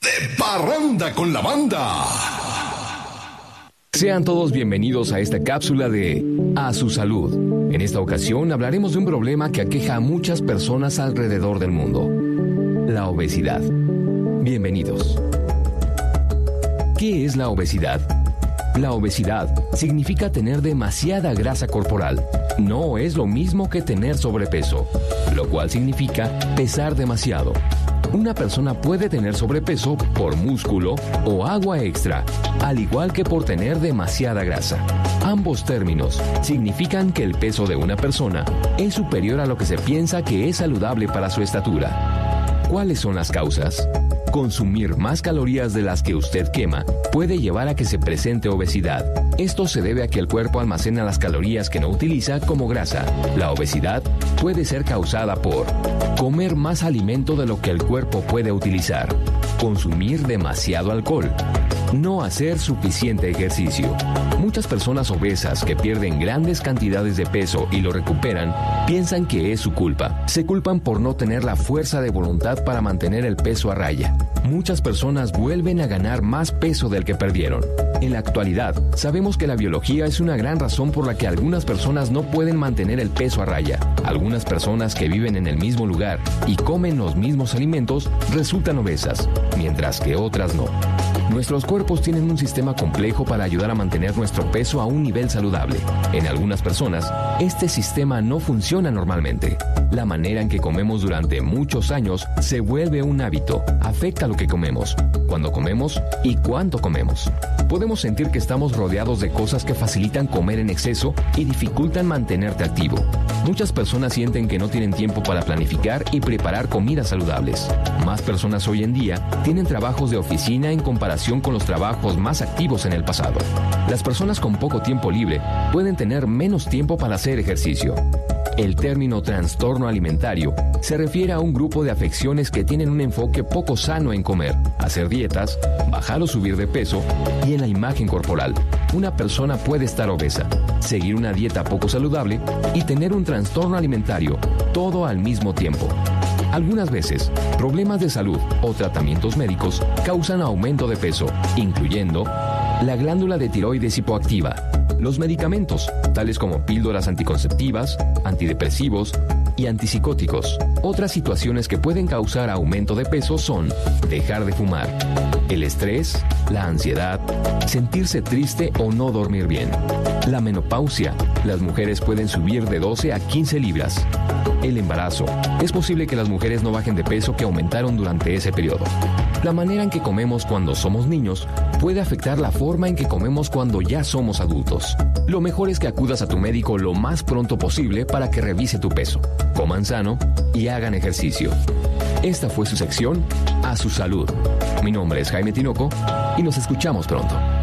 De parranda con la banda. Sean todos bienvenidos a esta cápsula de A Su Salud. En esta ocasión hablaremos de un problema que aqueja a muchas personas alrededor del mundo: la obesidad. Bienvenidos. ¿Qué es la obesidad? La obesidad significa tener demasiada grasa corporal. No es lo mismo que tener sobrepeso, lo cual significa pesar demasiado. Una persona puede tener sobrepeso por músculo o agua extra, al igual que por tener demasiada grasa. Ambos términos significan que el peso de una persona es superior a lo que se piensa que es saludable para su estatura. ¿Cuáles son las causas? Consumir más calorías de las que usted quema puede llevar a que se presente obesidad. Esto se debe a que el cuerpo almacena las calorías que no utiliza como grasa. La obesidad puede ser causada por comer más alimento de lo que el cuerpo puede utilizar, consumir demasiado alcohol, no hacer suficiente ejercicio. Muchas personas obesas que pierden grandes cantidades de peso y lo recuperan piensan que es su culpa. Se culpan por no tener la fuerza de voluntad para mantener el peso a raya. Muchas personas vuelven a ganar más peso del que perdieron. En la actualidad, sabemos que la biología es una gran razón por la que algunas personas no pueden mantener el peso a raya. Algunas personas que viven en el mismo lugar y comen los mismos alimentos resultan obesas, mientras que otras no. Nuestros cuerpos tienen un sistema complejo para ayudar a mantener nuestro peso a un nivel saludable. En algunas personas, este sistema no funciona normalmente. La manera en que comemos durante muchos años se vuelve un hábito, afecta lo que comemos, cuándo comemos y cuánto comemos. Podemos sentir que estamos rodeados de cosas que facilitan comer en exceso y dificultan mantenerte activo. Muchas personas sienten que no tienen tiempo para planificar y preparar comidas saludables. Más personas hoy en día tienen trabajos de oficina en comparación con los trabajos más activos en el pasado. Las personas con poco tiempo libre pueden tener menos tiempo para hacer ejercicio. El término trastorno alimentario se refiere a un grupo de afecciones que tienen un enfoque poco sano en comer, hacer dietas, bajar o subir de peso y en la imagen corporal. Una persona puede estar obesa, seguir una dieta poco saludable y tener un trastorno alimentario, todo al mismo tiempo. Algunas veces, problemas de salud o tratamientos médicos causan aumento de peso, incluyendo la glándula de tiroides hipoactiva, los medicamentos, tales como píldoras anticonceptivas, antidepresivos y antipsicóticos. Otras situaciones que pueden causar aumento de peso son dejar de fumar, el estrés, la ansiedad, sentirse triste o no dormir bien. La menopausia, las mujeres pueden subir de 12 a 15 libras. El embarazo, es posible que las mujeres no bajen de peso que aumentaron durante ese periodo. La manera en que comemos cuando somos niños puede afectar la forma en que comemos cuando ya somos adultos. Lo mejor es que acudas a tu médico lo más pronto posible para que revise tu peso. Coman sano y hagan ejercicio. Esta fue su sección A Su Salud. Mi nombre es Jaime Tinoco y nos escuchamos pronto.